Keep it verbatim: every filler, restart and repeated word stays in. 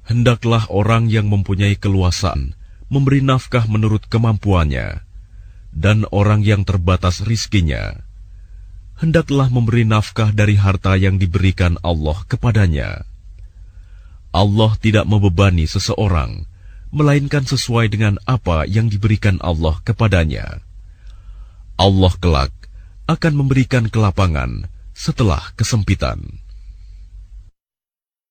Hendaklah orang yang mempunyai keluasaan memberi nafkah menurut kemampuannya, dan orang yang terbatas rizkinya, hendaklah memberi nafkah dari harta yang diberikan Allah kepadanya. Allah tidak membebani seseorang, melainkan sesuai dengan apa yang diberikan Allah kepadanya. Allah kelak akan memberikan kelapangan setelah kesempitan.